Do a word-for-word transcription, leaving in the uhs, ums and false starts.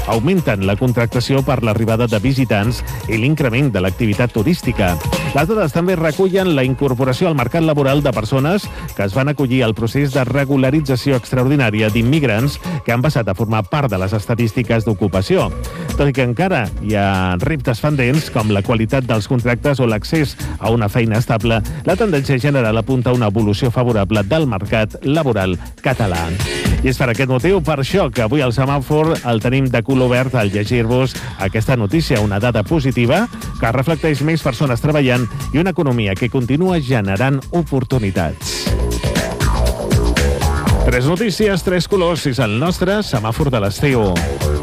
augmenten la contractació per l'arribada de visitants i l'increment de l'activitat turística. Les dades també recullen la incorporació al mercat laboral de persones que es van acollir al procés de regularització extraordinària d'immigrants que han passat a formar part de les estadístiques d'ocupació. Tot i que encara hi ha reptes pendents, com la qualitat dels contractes o l'accés a una feina estable, la tendència general apunta a una evolució favorable del mercat laboral català. I és per aquest motiu, per això, que avui al semàfor el tenim de color verd al llegir-vos aquesta notícia, una dada positiva que reflecteix més persones treballant i una economia que continua generant oportunitats. Tres notícies, tres colors, és el nostre semàfor de l'estiu.